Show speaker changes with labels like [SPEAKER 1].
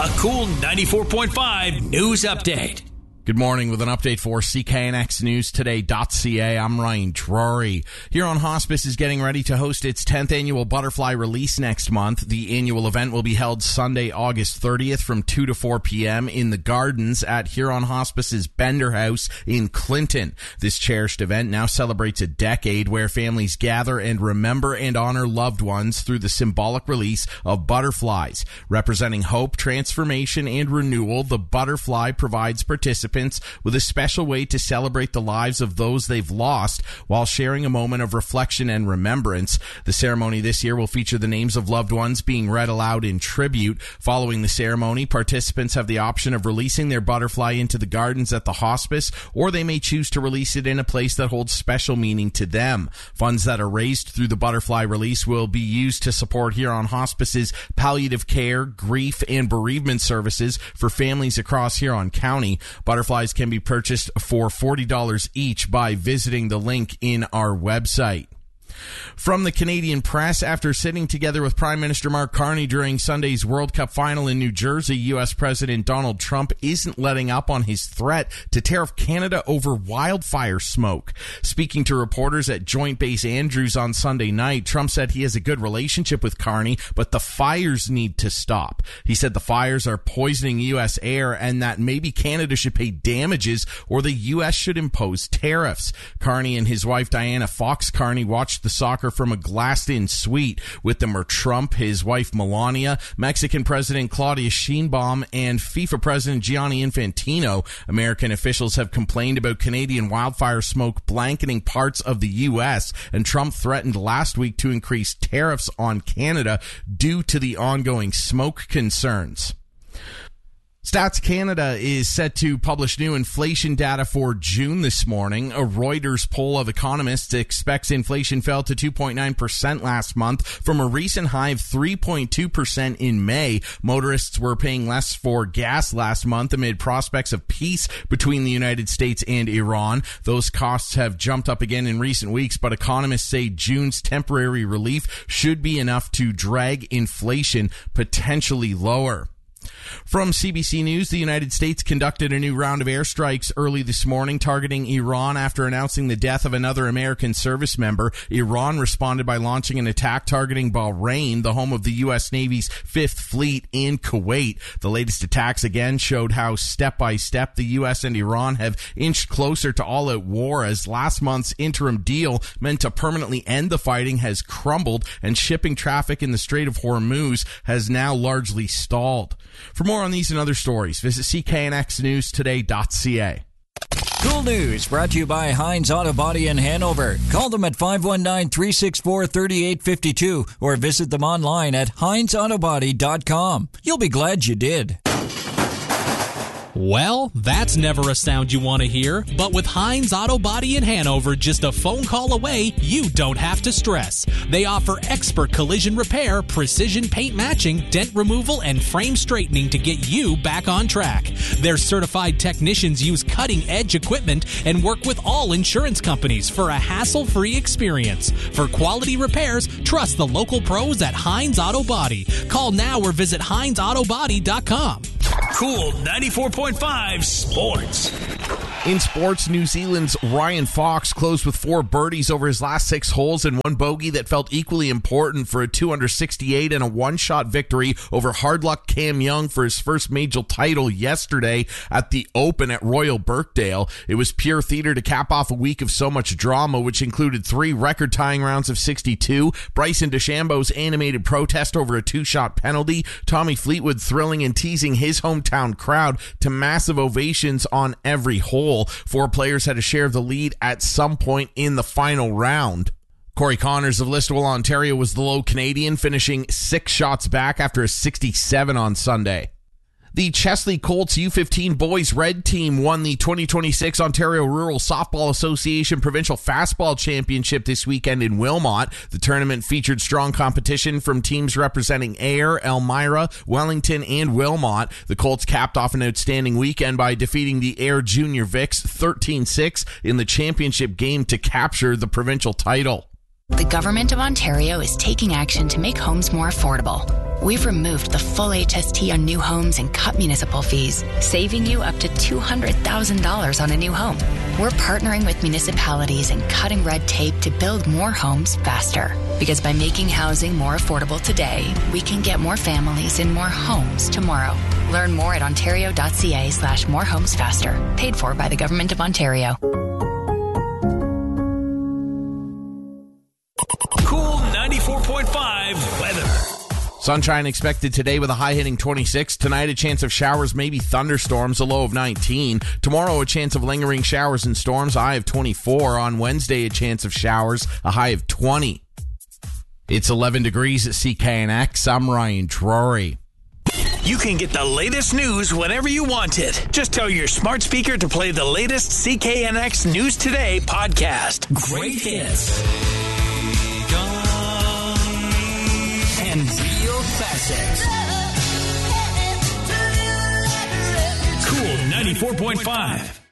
[SPEAKER 1] A Cool 94.5 news update.
[SPEAKER 2] Good morning with an update for CKNXNewsToday.ca. I'm Ryan Drury. Huron Hospice is getting ready to host its 10th annual Butterfly Release next month. The annual event will be held Sunday, August 30th from 2 to 4 p.m. in the Gardens at Huron Hospice's Bender House in Clinton. This cherished event now celebrates a decade where families gather and remember and honor loved ones through the symbolic release of butterflies. Representing hope, transformation, and renewal, the butterfly provides participants with a special way to celebrate the lives of those they've lost while sharing a moment of reflection and remembrance. The ceremony this year will feature the names of loved ones being read aloud in tribute. Following the ceremony, participants have the option of releasing their butterfly into the gardens at the hospice, or they may choose to release it in a place that holds special meaning to them. Funds that are raised through the butterfly release will be used to support Huron Hospice's palliative care, grief, and bereavement services for families across Huron County. Butterflies can be purchased for $40 each by visiting the link in our website. From the Canadian press, after sitting together with Prime Minister Mark Carney during Sunday's World Cup final in New Jersey, U.S. President Donald Trump isn't letting up on his threat to tariff Canada over wildfire smoke. Speaking to reporters at Joint Base Andrews on Sunday night, Trump said he has a good relationship with Carney, but the fires need to stop. He said the fires are poisoning U.S. air and that maybe Canada should pay damages or the U.S. should impose tariffs. Carney and his wife Diana Fox Carney watched the soccer from a glassed-in suite. With them are Trump, his wife Melania, Mexican President Claudia Sheinbaum, and FIFA President Gianni Infantino. American officials have complained about Canadian wildfire smoke blanketing parts of the U.S., and Trump threatened last week to increase tariffs on Canada due to the ongoing smoke concerns. Stats Canada is set to publish new inflation data for June this morning. A Reuters poll of economists expects inflation fell to 2.9% last month from a recent high of 3.2% in May. Motorists were paying less for gas last month amid prospects of peace between the United States and Iran. Those costs have jumped up again in recent weeks, but economists say June's temporary relief should be enough to drag inflation potentially lower. From CBC News, the United States conducted a new round of airstrikes early this morning targeting Iran after announcing the death of another American service member. Iran responded by launching an attack targeting Bahrain, the home of the U.S. Navy's Fifth Fleet in Kuwait. The latest attacks again showed how step by step the U.S. and Iran have inched closer to all-out war as last month's interim deal meant to permanently end the fighting has crumbled and shipping traffic in the Strait of Hormuz has now largely stalled. For more on these and other stories, visit CKNXNewsToday.ca.
[SPEAKER 3] Cool News brought to you by Heinz Auto Body in Hanover. Call them at 519-364-3852 or visit them online at HeinzAutoBody.com. You'll be glad you did.
[SPEAKER 4] Well, that's never a sound you want to hear, but with Heinz Auto Body in Hanover, just a phone call away, you don't have to stress. They offer expert collision repair, precision paint matching, dent removal, and frame straightening to get you back on track. Their certified technicians use cutting-edge equipment and work with all insurance companies for a hassle-free experience. For quality repairs, trust the local pros at Heinz Auto Body. Call now or visit HeinzAutoBody.com.
[SPEAKER 1] Cool 94.5 Sports.
[SPEAKER 2] In sports, New Zealand's Ryan Fox closed with 4 birdies over his last 6 holes and 1 bogey that felt equally important for a 268 and a one-shot victory over hard luck Cam Young for his first major title yesterday at the Open at Royal Birkdale. It was pure theater to cap off a week of so much drama, which included 3 record-tying rounds of 62, Bryson DeChambeau's animated protest over a 2-shot penalty, Tommy Fleetwood thrilling and teasing his hometown crowd to massive ovations on every hole. 4 players had a share of the lead at some point in the final round. Corey Connors of Listowel, Ontario was the low Canadian, finishing 6 shots back after a 67 on Sunday. The Chesley Colts U15 boys red team won the 2026 Ontario Rural Softball Association Provincial Fastball Championship this weekend in Wilmot. The tournament featured strong competition from teams representing Ayr, Elmira, Wellington, and Wilmot. The Colts capped off an outstanding weekend by defeating the Ayr Junior Vics 13-6 in the championship game to capture the provincial title.
[SPEAKER 5] The Government of Ontario is taking action to make homes more affordable. We've removed the full HST on new homes and cut municipal fees, saving you up to $200,000 on a new home. We're partnering with municipalities and cutting red tape to build more homes faster. Because by making housing more affordable today, we can get more families in more homes tomorrow. Learn more at ontario.ca/morehomesfaster. Paid for by the Government of Ontario.
[SPEAKER 1] Cool 94.5 weather.
[SPEAKER 2] Sunshine expected today with a high hitting 26. Tonight, a chance of showers, maybe thunderstorms, a low of 19. Tomorrow, a chance of lingering showers and storms, a high of 24. On Wednesday, a chance of showers, a high of 20. It's 11 degrees at CKNX. I'm Ryan Drury.
[SPEAKER 1] You can get the latest news whenever you want it. Just tell your smart speaker to play the latest CKNX News Today podcast. Great hits. And real classics. Cool 94.5.